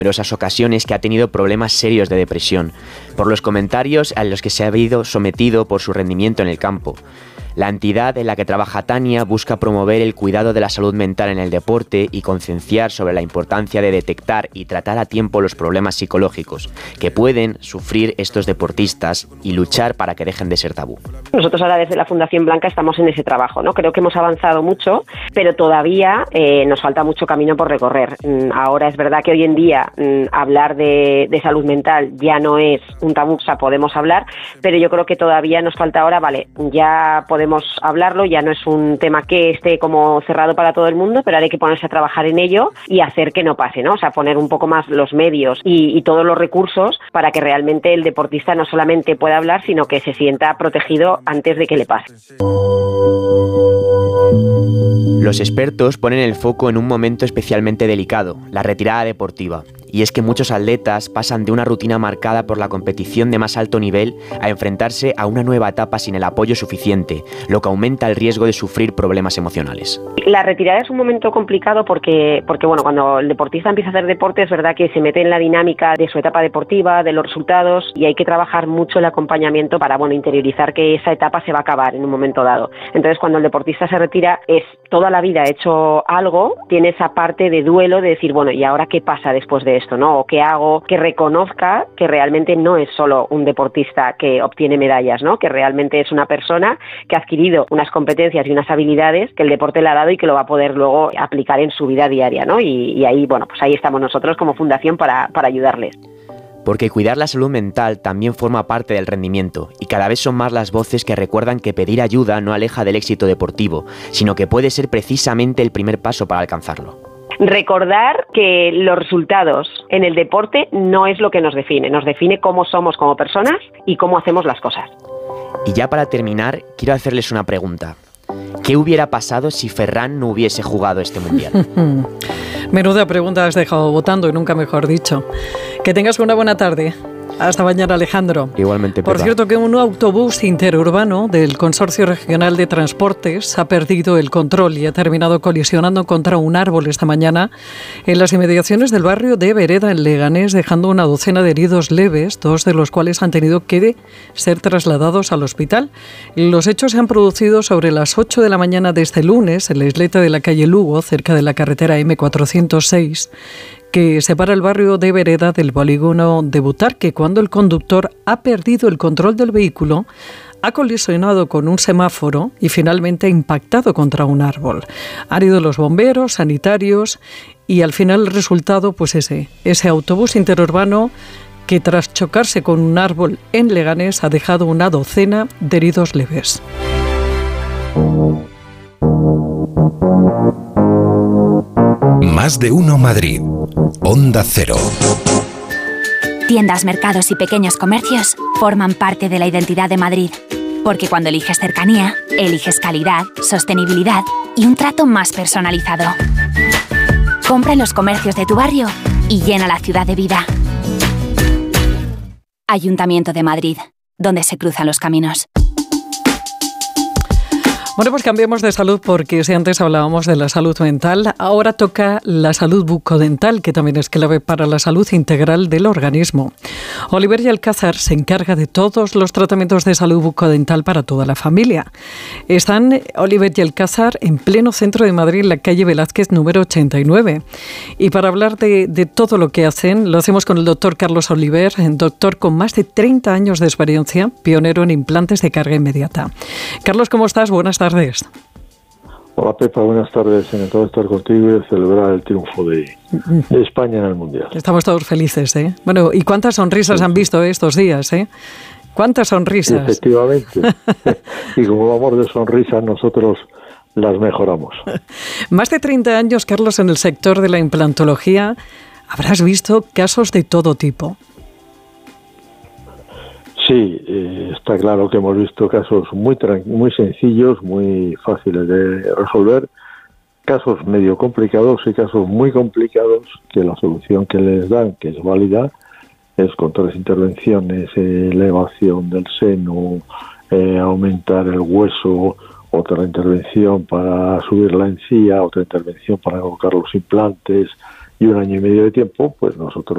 numerosas ocasiones que ha tenido problemas serios de depresión, por los comentarios a los que se ha habido sometido por su rendimiento en el campo. La entidad en la que trabaja Tania busca promover el cuidado de la salud mental en el deporte y concienciar sobre la importancia de detectar y tratar a tiempo los problemas psicológicos que pueden sufrir estos deportistas y luchar para que dejen de ser tabú. Nosotros ahora desde la Fundación Blanca estamos en ese trabajo, ¿no? Creo que hemos avanzado mucho, pero todavía nos falta mucho camino por recorrer. Ahora es verdad que hoy en día hablar de salud mental ya no es un tabú, o sea, podemos hablar, pero yo creo que todavía nos falta ahora, vale, ya podemos hablarlo, ya no es un tema que esté como cerrado para todo el mundo, pero ahora hay que ponerse a trabajar en ello y hacer que no pase, ¿no? O sea, poner un poco más los medios y todos los recursos para que realmente el deportista no solamente pueda hablar, sino que se sienta protegido antes de que le pase. Los expertos ponen el foco en un momento especialmente delicado, la retirada deportiva. Y es que muchos atletas pasan de una rutina marcada por la competición de más alto nivel a enfrentarse a una nueva etapa sin el apoyo suficiente, lo que aumenta el riesgo de sufrir problemas emocionales. La retirada es un momento complicado porque bueno, cuando el deportista empieza a hacer deporte es verdad que se mete en la dinámica de su etapa deportiva, de los resultados, y hay que trabajar mucho el acompañamiento para, bueno, interiorizar que esa etapa se va a acabar en un momento dado. Entonces, cuando el deportista se retira, es toda la vida hecho algo, tiene esa parte de duelo de decir, bueno, ¿y ahora qué pasa después de esto, no? ¿O qué hago? Que reconozca que realmente no es solo un deportista que obtiene medallas, ¿no? Que realmente es una persona que ha adquirido unas competencias y unas habilidades que el deporte le ha dado y que lo va a poder luego aplicar en su vida diaria, ¿no? Y ahí, bueno, pues ahí estamos nosotros como fundación para ayudarles. Porque cuidar la salud mental también forma parte del rendimiento, y cada vez son más las voces que recuerdan que pedir ayuda no aleja del éxito deportivo, sino que puede ser precisamente el primer paso para alcanzarlo. Recordar que los resultados en el deporte no es lo que nos define cómo somos como personas y cómo hacemos las cosas. Y ya para terminar, quiero hacerles una pregunta. ¿Qué hubiera pasado si Ferran no hubiese jugado este mundial? Menuda pregunta has dejado votando y nunca mejor dicho. Que tengas una buena tarde. Hasta mañana, Alejandro. Igualmente, Pepa. Por cierto, que un autobús interurbano del Consorcio Regional de Transportes ha perdido el control y ha terminado colisionando contra un árbol esta mañana en las inmediaciones del barrio de Vereda, en Leganés, dejando una docena de heridos leves, 2 de los cuales han tenido que ser trasladados al hospital. Los hechos se han producido sobre las 8 de la mañana de este lunes en la isleta de la calle Lugo, cerca de la carretera M406, que separa el barrio de Vereda del polígono de Butarque, cuando el conductor ha perdido el control del vehículo, ha colisionado con un semáforo y finalmente ha impactado contra un árbol. Han ido los bomberos, sanitarios, y al final el resultado, pues ese autobús interurbano que tras chocarse con un árbol en Leganés ha dejado una docena de heridos leves. Más de uno Madrid. Onda Cero. Tiendas, mercados y pequeños comercios forman parte de la identidad de Madrid. Porque cuando eliges cercanía, eliges calidad, sostenibilidad y un trato más personalizado. Compra en los comercios de tu barrio y llena la ciudad de vida. Ayuntamiento de Madrid, donde se cruzan los caminos. Bueno, pues cambiemos de salud porque si antes hablábamos de la salud mental, ahora toca la salud bucodental, que también es clave para la salud integral del organismo. Oliver y Alcázar se encarga de todos los tratamientos de salud bucodental para toda la familia. Están Oliver y Alcázar en pleno centro de Madrid, en la calle Velázquez número 89. Y para hablar de todo lo que hacen, lo hacemos con el doctor Carlos Oliver, doctor con más de 30 años de experiencia, pionero en implantes de carga inmediata. Carlos, ¿cómo estás? Buenas tardes. Hola Pepa, buenas tardes. Encantado de estar contigo y celebrar el triunfo de España en el Mundial. Estamos todos felices, ¿eh? Bueno, ¿y cuántas sonrisas han visto estos días, eh? ¿Cuántas sonrisas? Efectivamente. Y como vamos de sonrisas, nosotros las mejoramos. Más de 30 años, Carlos, en el sector de la implantología. Habrás visto casos de todo tipo. Sí, está claro que hemos visto casos muy sencillos, muy fáciles de resolver, casos medio complicados y casos muy complicados que la solución que les dan, que es válida, es con 3 intervenciones, elevación del seno, aumentar el hueso, otra intervención para subir la encía, otra intervención para colocar los implantes y 1 año y medio de tiempo, pues nosotros